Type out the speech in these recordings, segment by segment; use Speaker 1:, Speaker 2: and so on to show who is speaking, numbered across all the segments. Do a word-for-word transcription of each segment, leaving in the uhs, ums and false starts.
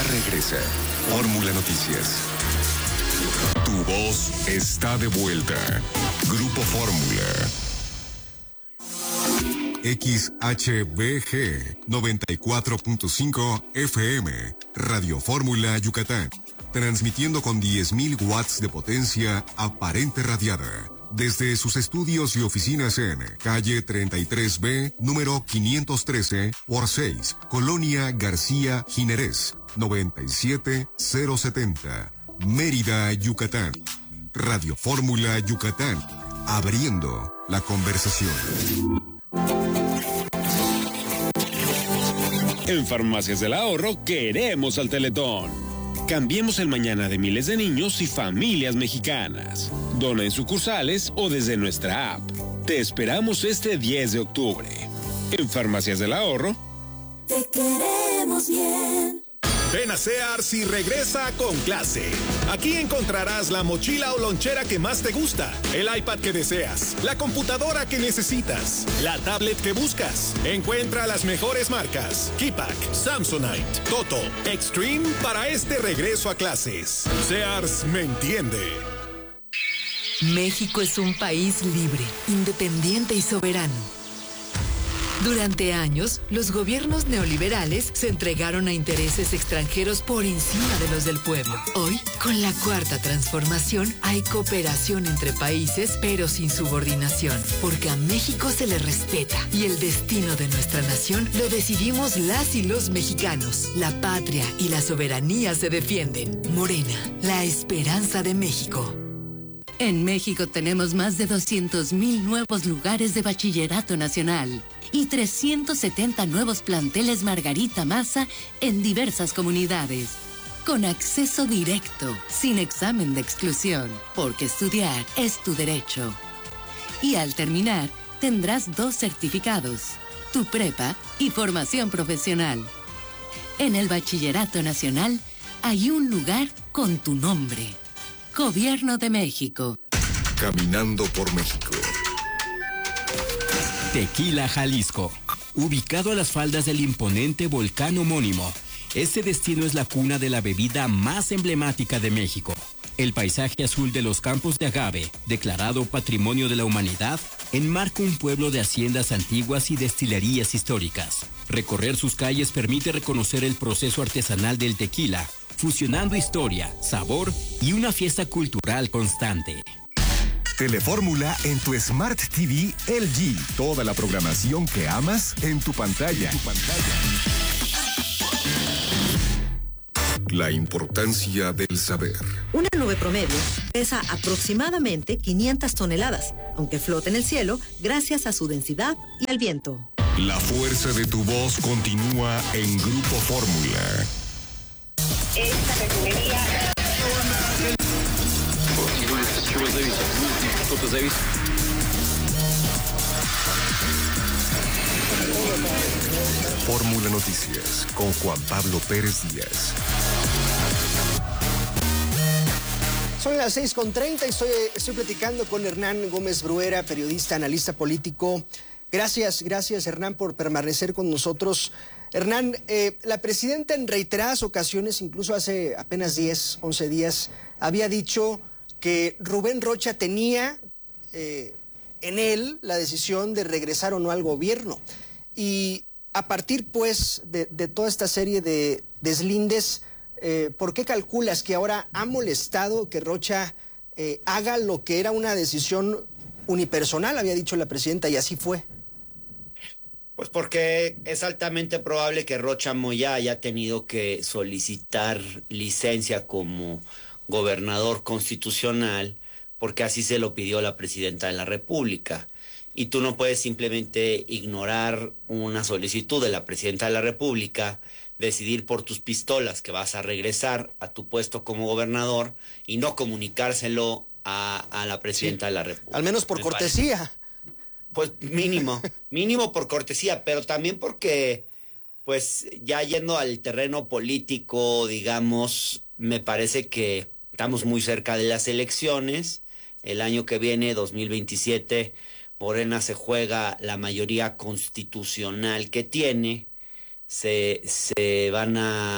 Speaker 1: regresa. Fórmula Noticias. Tu voz está de vuelta. Grupo Fórmula. X H B G noventa y cuatro punto cinco F M, Radio Fórmula Yucatán, transmitiendo con diez mil watts de potencia aparente radiada, desde sus estudios y oficinas en calle treinta y tres B, número quinientos trece por seis, Colonia García Jiménez, noventa y siete mil setenta, Mérida, Yucatán. Radio Fórmula Yucatán, abriendo la conversación.
Speaker 2: En Farmacias del Ahorro queremos al Teletón. Cambiemos el mañana de miles de niños y familias mexicanas. Dona en sucursales o desde nuestra app. Te esperamos este diez de octubre. En Farmacias del Ahorro.
Speaker 3: Te queremos bien.
Speaker 4: Ven a Sears y regresa con clase. Aquí encontrarás la mochila o lonchera que más te gusta, el iPad que deseas, la computadora que necesitas, la tablet que buscas. Encuentra las mejores marcas: Keypack, Samsonite, Toto, Extreme para este regreso a clases. Sears me entiende.
Speaker 5: México es un país libre, independiente y soberano. Durante años, los gobiernos neoliberales se entregaron a intereses extranjeros por encima de los del pueblo. Hoy, con la cuarta transformación, hay cooperación entre países, pero sin subordinación, porque a México se le respeta y el destino de nuestra nación lo decidimos las y los mexicanos. La patria y la soberanía se defienden. Morena, la esperanza de México.
Speaker 6: En México tenemos más de doscientos mil nuevos lugares de bachillerato nacional y trescientos setenta nuevos planteles Margarita Maza en diversas comunidades, con acceso directo, sin examen de exclusión, porque estudiar es tu derecho. Y al terminar, tendrás dos certificados, tu prepa y formación profesional. En el Bachillerato Nacional hay un lugar con tu nombre. Gobierno de México.
Speaker 1: Caminando por México.
Speaker 7: Tequila, Jalisco. Ubicado a las faldas del imponente volcán homónimo, este destino es la cuna de la bebida más emblemática de México. El paisaje azul de los campos de agave, declarado Patrimonio de la Humanidad, enmarca un pueblo de haciendas antiguas y destilerías históricas. Recorrer sus calles permite reconocer el proceso artesanal del tequila, fusionando historia, sabor y una fiesta cultural constante.
Speaker 1: Telefórmula en tu Smart T V L G. Toda la programación que amas en tu pantalla. En tu pantalla. La importancia del saber.
Speaker 8: Una nube promedio pesa aproximadamente quinientas toneladas, aunque flota en el cielo gracias a su densidad y al viento.
Speaker 1: La fuerza de tu voz continúa en Grupo Fórmula.
Speaker 9: Esta refinería...
Speaker 1: Fórmula Noticias con Juan Pablo Pérez Díaz.
Speaker 10: Son las seis con treinta y estoy, estoy platicando con Hernán Gómez Bruera, periodista, analista político. Gracias, gracias Hernán por permanecer con nosotros. Hernán, eh, la presidenta en reiteradas ocasiones, incluso hace apenas diez, once días, había dicho que Rubén Rocha tenía eh, en él la decisión de regresar o no al gobierno. Y a partir, pues, de, de toda esta serie de deslindes, eh, ¿por qué calculas que ahora ha molestado que Rocha eh, haga lo que era una decisión unipersonal, había dicho la presidenta, y así fue?
Speaker 11: Pues porque es altamente probable que Rocha Moya haya tenido que solicitar licencia como gobernador constitucional, porque así se lo pidió la presidenta de la República. Y tú no puedes simplemente ignorar una solicitud de la presidenta de la República, decidir por tus pistolas que vas a regresar a tu puesto como gobernador y no comunicárselo a, a la presidenta sí, de la República.
Speaker 10: Al menos por Me cortesía.
Speaker 11: Parece. Pues mínimo, mínimo por cortesía, pero también porque, pues ya yendo al terreno político, digamos, me parece que estamos muy cerca de las elecciones. El año que viene, dos mil veintisiete, Morena se juega la mayoría constitucional que tiene. Se, se van a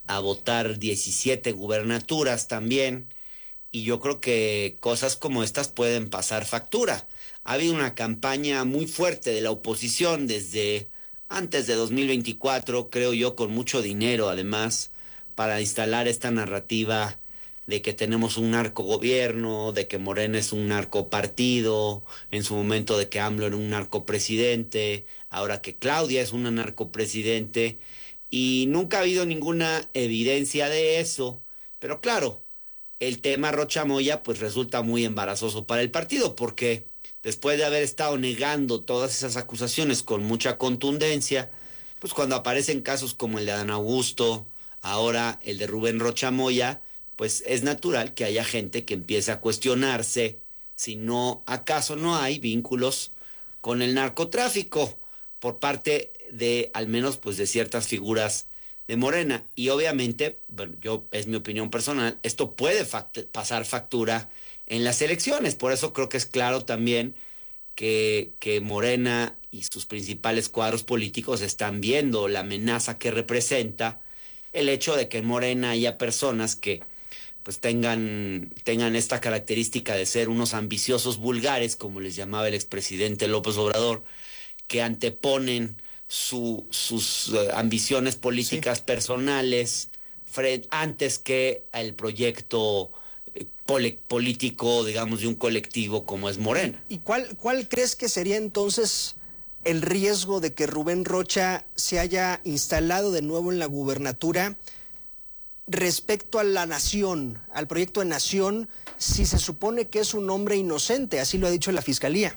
Speaker 11: a votar diecisiete gubernaturas también, y yo creo que cosas como estas pueden pasar factura. Ha habido una campaña muy fuerte de la oposición desde antes de dos mil veinticuatro, creo yo, con mucho dinero además, para instalar esta narrativa de que tenemos un narcogobierno, de que Morena es un narcopartido, en su momento de que AMLO era un narcopresidente, ahora que Claudia es una narcopresidente, y nunca ha habido ninguna evidencia de eso. Pero claro, el tema Rocha Moya pues resulta muy embarazoso para el partido, porque después de haber estado negando todas esas acusaciones con mucha contundencia, pues cuando aparecen casos como el de Adán Augusto, ahora el de Rubén Rocha Moya, pues es natural que haya gente que empiece a cuestionarse si no, acaso no hay vínculos con el narcotráfico por parte de, al menos, pues de ciertas figuras de Morena. Y obviamente, bueno, yo, es mi opinión personal, esto puede fact- pasar factura en las elecciones. Por eso creo que es claro también que, que Morena y sus principales cuadros políticos están viendo la amenaza que representa el hecho de que en Morena haya personas que pues tengan, tengan esta característica de ser unos ambiciosos vulgares, como les llamaba el expresidente López Obrador, que anteponen su, sus uh, ambiciones políticas sí. personales frente, antes que el proyecto eh, pol- político, digamos, de un colectivo como es Morena.
Speaker 10: ¿Y cuál, cuál crees que sería entonces el riesgo de que Rubén Rocha se haya instalado de nuevo en la gubernatura respecto a la nación, al proyecto de nación, si se supone que es un hombre inocente? Así lo ha dicho la Fiscalía.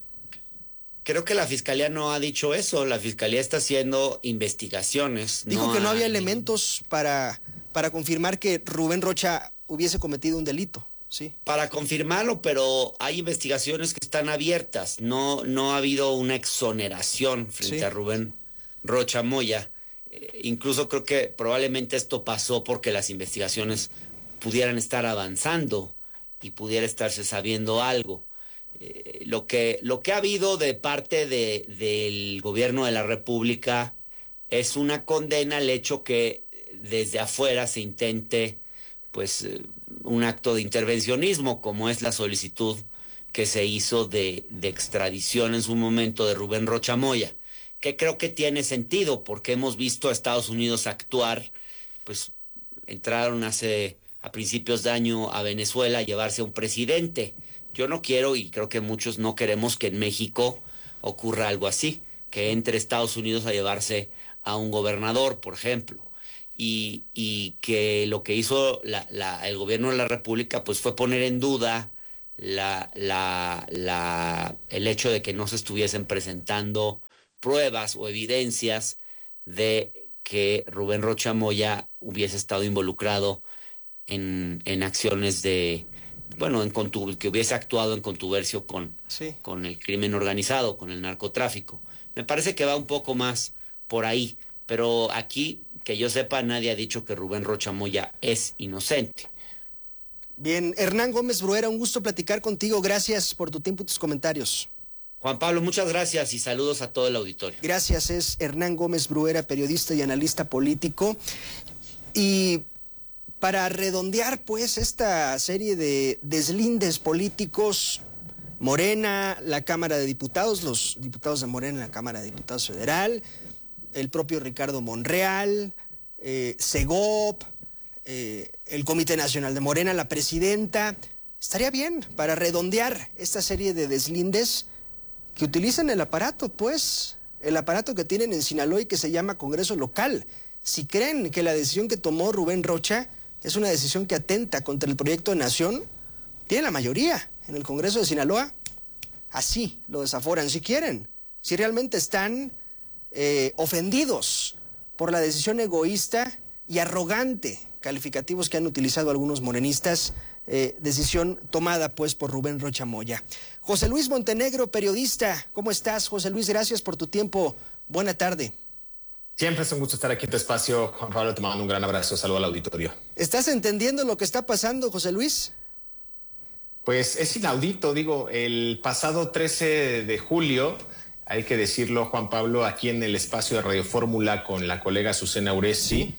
Speaker 11: Creo que la Fiscalía no ha dicho eso. La Fiscalía está haciendo investigaciones.
Speaker 10: Dijo
Speaker 11: no
Speaker 10: que no
Speaker 11: ha...
Speaker 10: había elementos para, para confirmar que Rubén Rocha hubiese cometido un delito. Sí.
Speaker 11: Para confirmarlo, pero hay investigaciones que están abiertas. No, no ha habido una exoneración frente sí. a Rubén Rocha Moya. Eh, incluso creo que probablemente esto pasó porque las investigaciones pudieran estar avanzando y pudiera estarse sabiendo algo. Eh, lo que, lo que ha habido de parte de, del gobierno de la República es una condena al hecho que desde afuera se intente pues eh, un acto de intervencionismo, como es la solicitud que se hizo de, de extradición en su momento de Rubén Rocha Moya, que creo que tiene sentido porque hemos visto a Estados Unidos actuar, pues entraron hace a principios de año a Venezuela a llevarse a un presidente. Yo no quiero, y creo que muchos no queremos, que en México ocurra algo así, que entre Estados Unidos a llevarse a un gobernador, por ejemplo, y, y que lo que hizo la, la, el gobierno de la República pues fue poner en duda la, la, la, el hecho de que no se estuviesen presentando pruebas o evidencias de que Rubén Rocha Moya hubiese estado involucrado en, en acciones de... bueno, en contu- que hubiese actuado en contubercio con, sí. con el crimen organizado, con el narcotráfico. Me parece que va un poco más por ahí, pero aquí, que yo sepa, nadie ha dicho que Rubén Rocha Moya es inocente.
Speaker 10: Bien, Hernán Gómez Bruera, un gusto platicar contigo. Gracias por tu tiempo y tus comentarios.
Speaker 11: Juan Pablo, muchas gracias y saludos a todo el auditorio.
Speaker 10: Gracias, es Hernán Gómez Bruera, periodista y analista político. Y para redondear, pues, esta serie de deslindes políticos, Morena, la Cámara de Diputados, los diputados de Morena en la Cámara de Diputados Federal, el propio Ricardo Monreal, eh, Segop, eh, el Comité Nacional de Morena, la presidenta. Estaría bien para redondear esta serie de deslindes que utilizan el aparato, pues, el aparato que tienen en Sinaloa y que se llama Congreso Local. Si creen que la decisión que tomó Rubén Rocha es una decisión que atenta contra el proyecto de nación, tiene la mayoría en el Congreso de Sinaloa, así lo desaforan si quieren. Si realmente están eh, ofendidos por la decisión egoísta y arrogante, calificativos que han utilizado algunos morenistas, eh, decisión tomada pues por Rubén Rocha Moya. José Luis Montenegro, periodista, ¿cómo estás, José Luis? Gracias por tu tiempo. Buena tarde.
Speaker 12: Siempre es un gusto estar aquí en tu espacio, Juan Pablo. Te mando un gran abrazo. Saludo al auditorio.
Speaker 10: ¿Estás entendiendo lo que está pasando, José Luis?
Speaker 12: Pues es inaudito, digo, el pasado trece de julio, hay que decirlo, Juan Pablo, aquí en el espacio de Radio Fórmula con la colega Azucena Uresti,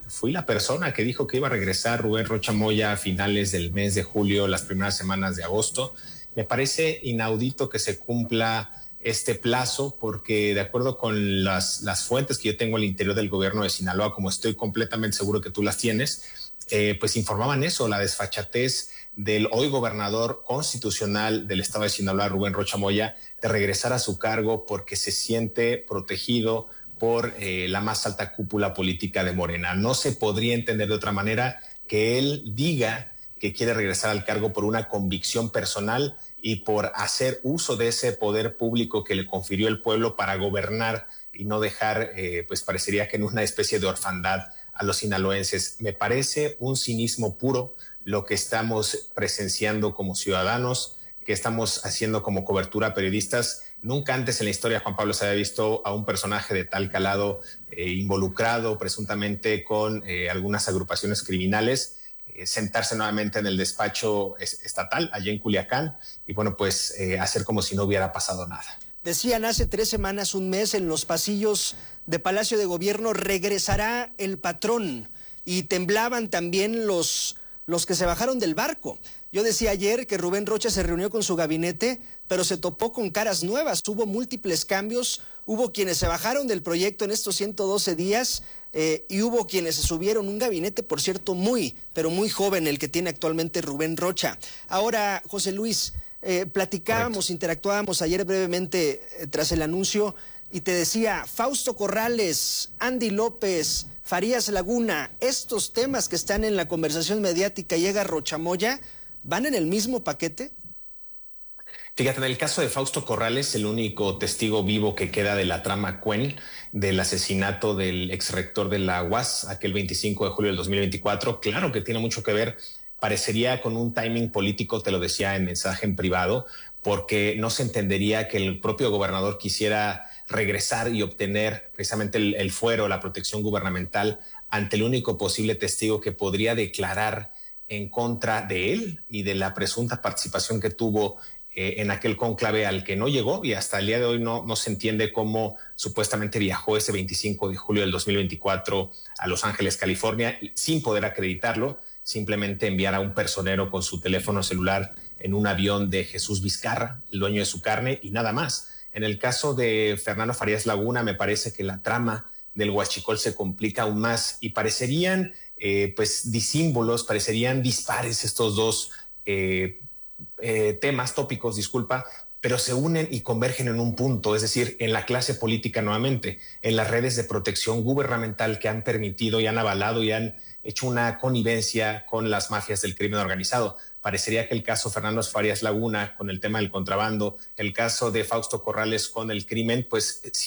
Speaker 12: fui la persona que dijo que iba a regresar Rubén Rocha Moya a finales del mes de julio, las primeras semanas de agosto. Me parece inaudito que se cumpla este plazo, porque de acuerdo con las, las fuentes que yo tengo al interior del gobierno de Sinaloa, como estoy completamente seguro que tú las tienes, eh, pues informaban eso, la desfachatez del hoy gobernador constitucional del estado de Sinaloa, Rubén Rocha Moya, de regresar a su cargo porque se siente protegido por eh, la más alta cúpula política de Morena. No se podría entender de otra manera que él diga que quiere regresar al cargo por una convicción personal y por hacer uso de ese poder público que le confirió el pueblo para gobernar y no dejar, eh, pues parecería que en una especie de orfandad a los sinaloenses. Me parece un cinismo puro lo que estamos presenciando como ciudadanos, que estamos haciendo como cobertura periodistas. Nunca antes en la historia, Juan Pablo, se había visto a un personaje de tal calado eh, involucrado presuntamente con eh, algunas agrupaciones criminales, sentarse nuevamente en el despacho estatal allá en Culiacán y bueno, pues eh, hacer como si no hubiera pasado nada.
Speaker 10: Decían hace tres semanas, un mes, en los pasillos de Palacio de Gobierno, regresará el patrón, y temblaban también los, los que se bajaron del barco. Yo decía ayer que Rubén Rocha se reunió con su gabinete, pero se topó con caras nuevas, hubo múltiples cambios, hubo quienes se bajaron del proyecto en estos ciento doce días, Eh, y hubo quienes se subieron, un gabinete, por cierto, muy, pero muy joven, el que tiene actualmente Rubén Rocha. Ahora, José Luis, eh, platicábamos, Correcto. interactuábamos ayer brevemente eh, tras el anuncio, y te decía, Fausto Corrales, Andy López, Farías Laguna, estos temas que están en la conversación mediática, llega Rocha Moya, ¿van en el mismo paquete?
Speaker 12: Fíjate, en el caso de Fausto Corrales, el único testigo vivo que queda de la trama Cuen, del asesinato del exrector de la U A S, aquel veinticinco de julio del dos mil veinticuatro, claro que tiene mucho que ver, parecería con un timing político, te lo decía en mensaje en privado, porque no se entendería que el propio gobernador quisiera regresar y obtener precisamente el, el fuero, la protección gubernamental ante el único posible testigo que podría declarar en contra de él y de la presunta participación que tuvo Eh, en aquel cónclave al que no llegó, y hasta el día de hoy no, no se entiende cómo supuestamente viajó ese veinticinco de julio del dos mil veinticuatro a Los Ángeles, California, sin poder acreditarlo, simplemente enviar a un personero con su teléfono celular en un avión de Jesús Vizcarra, el dueño de su carne, y nada más. En el caso de Fernando Farías Laguna, me parece que la trama del huachicol se complica aún más y parecerían eh, pues disímbolos, parecerían dispares estos dos eh, Eh, temas, tópicos, disculpa, pero se unen y convergen en un punto, es decir, en la clase política nuevamente, en las redes de protección gubernamental que han permitido y han avalado y han hecho una connivencia con las mafias del crimen organizado. Parecería que el caso Fernando Farías Laguna con el tema del contrabando, el caso de Fausto Corrales con el crimen, pues